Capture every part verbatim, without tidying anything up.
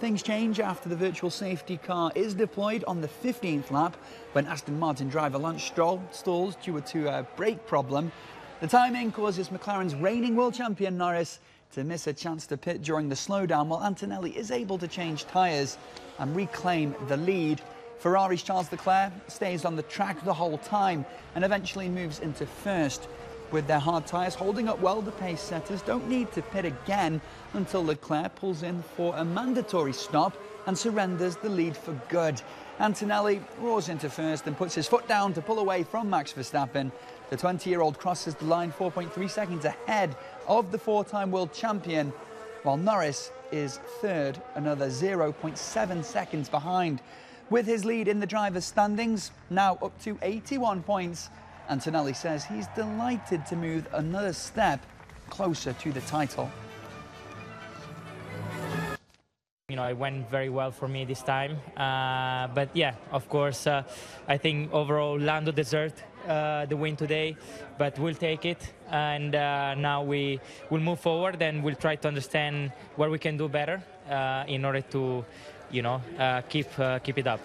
Things change after the virtual safety car is deployed on the fifteenth lap when Aston Martin driver Lance Stroll stalls due to a brake problem. The timing causes McLaren's reigning world champion Norris to miss a chance to pit during the slowdown, while Antonelli is able to change tyres and reclaim the lead. Ferrari's Charles Leclerc stays on the track the whole time and eventually moves into first. With their hard tyres holding up well, the pace setters don't need to pit again until Leclerc pulls in for a mandatory stop and surrenders the lead for good. Antonelli roars into first and puts his foot down to pull away from Max Verstappen. The twenty-year-old crosses the line four point three seconds ahead of the four-time world champion, while Norris is third, another zero point seven seconds behind. With his lead in the drivers' standings now up to eighty-one points, Antonelli says he's delighted to move another step closer to the title. You know, it went very well for me this time, uh, but yeah, of course, uh, I think overall Lando deserved uh, the win today, but we'll take it, and uh, now we will move forward and we'll try to understand where we can do better uh, in order to, you know, uh, keep uh, keep it up.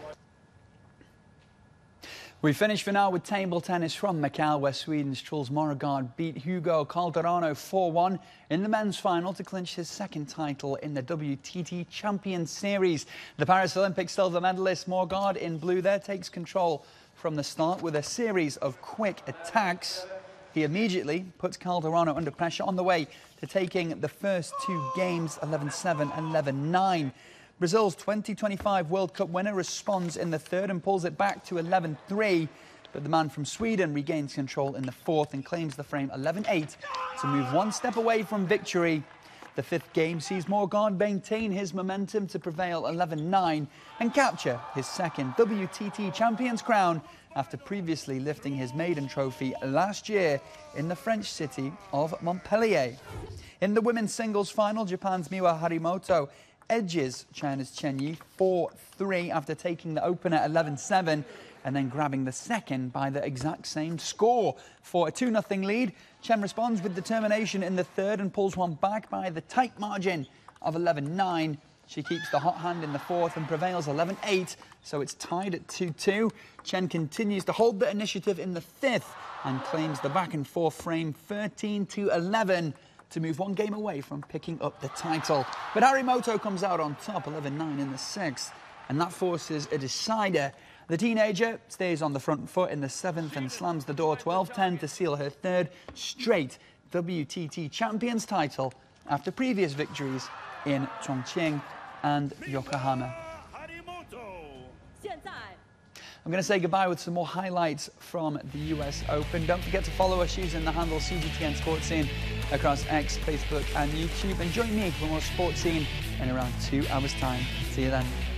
We finish for now with table tennis from Macau, where Sweden's Truls Moregard beat Hugo Calderano four one in the men's final to clinch his second title in the W T T Champions Series. The Paris Olympic silver medalist Moregard in blue there takes control from the start with a series of quick attacks. He immediately puts Calderano under pressure on the way to taking the first two games eleven seven, eleven nine. Brazil's twenty twenty-five World Cup winner responds in the third and pulls it back to eleven three, but the man from Sweden regains control in the fourth and claims the frame eleven eight to move one step away from victory. The fifth game sees Moregard maintain his momentum to prevail eleven nine and capture his second W T T Champions crown after previously lifting his maiden trophy last year in the French city of Montpellier. In the women's singles final, Japan's Miwa Harimoto edges China's Chen Yi four three after taking the opener eleven seven and then grabbing the second by the exact same score. For a two nothing lead, Chen responds with determination in the third and pulls one back by the tight margin of eleven nine. She keeps the hot hand in the fourth and prevails eleven eight, so it's tied at two two. Chen continues to hold the initiative in the fifth and claims the back and forth frame thirteen to eleven. To move one game away from picking up the title. But Harimoto comes out on top, eleven nine in the sixth, and that forces a decider. The teenager stays on the front foot in the seventh and slams the door twelve ten to seal her third straight W T T Champions title after previous victories in Chongqing and Yokohama. I'm going to say goodbye with some more highlights from the U S Open. Don't forget to follow us using the handle C G T N Sports Scene across X, Facebook and YouTube. And join me for more Sports Scene in around two hours' time. See you then.